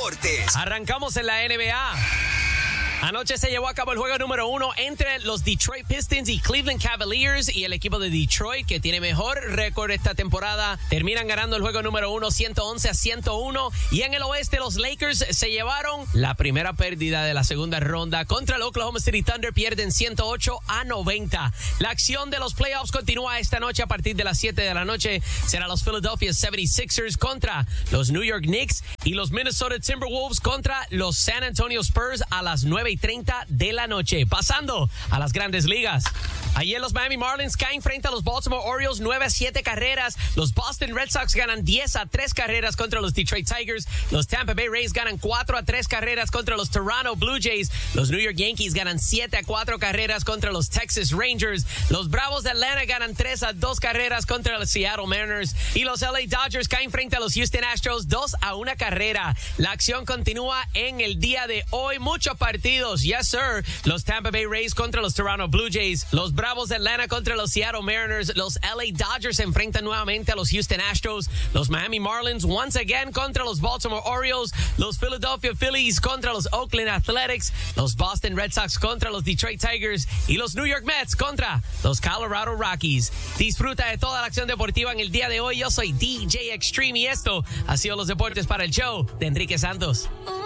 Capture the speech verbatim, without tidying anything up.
deportes. Arrancamos en la N B A. Anoche se llevó a cabo el juego número uno entre los Detroit Pistons y Cleveland Cavaliers, y el equipo de Detroit, que tiene mejor récord esta temporada, terminan ganando el juego número uno ciento once a ciento uno. Y en el oeste los Lakers se llevaron la primera pérdida de la segunda ronda contra el Oklahoma City Thunder, pierden ciento ocho a noventa. La acción de los playoffs continúa esta noche a partir de las siete de la noche. Será los Philadelphia setenta y seis ers contra los New York Knicks y los Minnesota Timberwolves contra los San Antonio Spurs a las nueve y treinta de la noche. Pasando a las grandes ligas. Ayer los Miami Marlins caen frente a los Baltimore Orioles nueve a siete carreras. Los Boston Red Sox ganan diez a tres carreras contra los Detroit Tigers. Los Tampa Bay Rays ganan cuatro a tres carreras contra los Toronto Blue Jays. Los New York Yankees ganan siete a cuatro carreras contra los Texas Rangers. Los Bravos de Atlanta ganan tres a dos carreras contra los Seattle Mariners. Y los L A Dodgers caen frente a los Houston Astros dos a una carrera. La acción continúa en el día de hoy. Muchos partidos. Yes, sir. Los Tampa Bay Rays contra los Toronto Blue Jays. Los Bravos de Atlanta contra los Seattle Mariners. Los L A Dodgers se enfrentan nuevamente a los Houston Astros. Los Miami Marlins once again contra los Baltimore Orioles. Los Philadelphia Phillies contra los Oakland Athletics. Los Boston Red Sox contra los Detroit Tigers. Y los New York Mets contra los Colorado Rockies. Disfruta de toda la acción deportiva en el día de hoy. Yo soy D J Extreme y esto ha sido los deportes para el show de Enrique Santos.